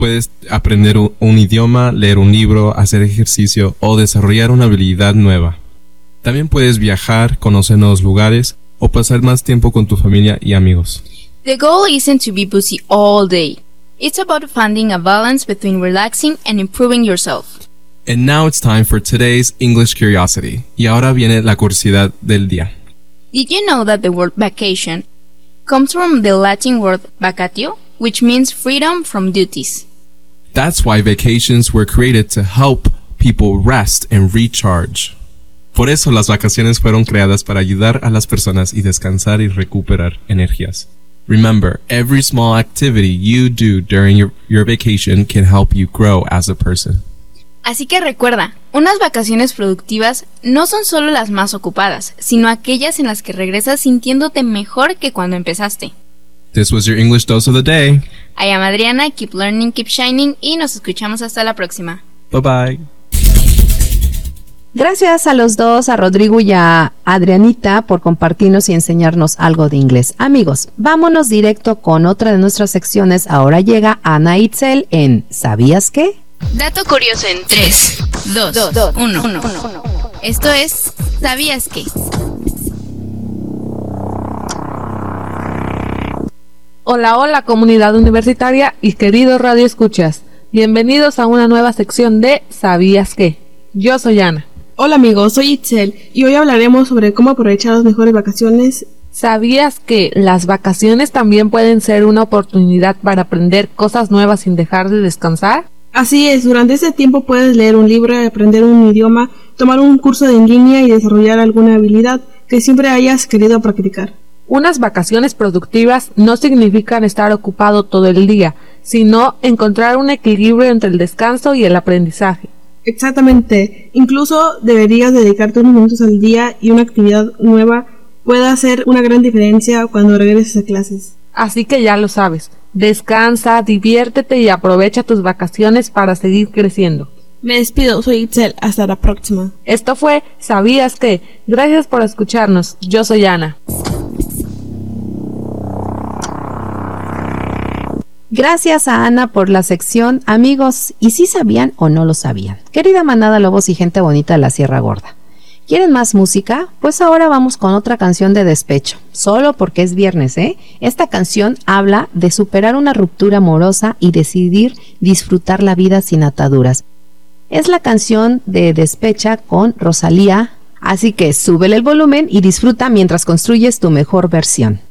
Puedes aprender un idioma, leer un libro, hacer ejercicio o desarrollar una habilidad nueva. También puedes viajar, conocer nuevos lugares o pasar más tiempo con tu familia y amigos. The goal isn't to be busy all day. It's about finding a balance between relaxing and improving yourself. And now it's time for today's English curiosity. Y ahora viene la curiosidad del día. Did you know that the word vacation comes from the Latin word vacatio, which means freedom from duties? That's why vacations were created to help people rest and recharge. Por eso las vacaciones fueron creadas para ayudar a las personas y descansar y recuperar energías. Remember, every small activity you do during your vacation can help you grow as a person. Así que recuerda, unas vacaciones productivas no son solo las más ocupadas, sino aquellas en las que regresas sintiéndote mejor que cuando empezaste. This was your English Dose of the Day. I am Adriana, keep learning, keep shining, y nos escuchamos hasta la próxima. Bye bye. Gracias a los dos, a Rodrigo y a Adrianita, por compartirnos y enseñarnos algo de inglés. Amigos, vámonos directo con otra de nuestras secciones. Ahora llega Ana Itzel en ¿Sabías qué? Dato curioso en 3, 2, 1. Esto es ¿Sabías qué? Hola, hola comunidad universitaria y queridos radioescuchas. Bienvenidos a una nueva sección de ¿Sabías qué? Yo soy Ana. Hola amigos, soy Itzel y hoy hablaremos sobre cómo aprovechar las mejores vacaciones. ¿Sabías que las vacaciones también pueden ser una oportunidad para aprender cosas nuevas sin dejar de descansar? Así es, durante este tiempo puedes leer un libro, aprender un idioma, tomar un curso en línea y desarrollar alguna habilidad que siempre hayas querido practicar. Unas vacaciones productivas no significan estar ocupado todo el día, sino encontrar un equilibrio entre el descanso y el aprendizaje. Exactamente, incluso deberías dedicarte unos minutos al día y una actividad nueva puede hacer una gran diferencia cuando regreses a clases. Así que ya lo sabes, descansa, diviértete y aprovecha tus vacaciones para seguir creciendo. Me despido, soy Itzel, hasta la próxima. Esto fue ¿Sabías qué? Gracias por escucharnos, yo soy Ana. Gracias a Ana por la sección. Amigos, ¿y si sabían o no lo sabían? Querida manada lobos y gente bonita de la Sierra Gorda, ¿quieren más música? Pues ahora vamos con otra canción de despecho, solo porque es viernes, ¿eh? Esta canción habla de superar una ruptura amorosa y decidir disfrutar la vida sin ataduras. Es la canción de Despecha con Rosalía, así que súbele el volumen y disfruta mientras construyes tu mejor versión.